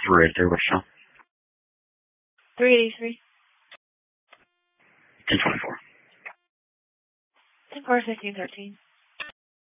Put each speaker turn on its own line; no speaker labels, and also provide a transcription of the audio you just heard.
Right there, what's now?
383.
1024.
10-4, 1513.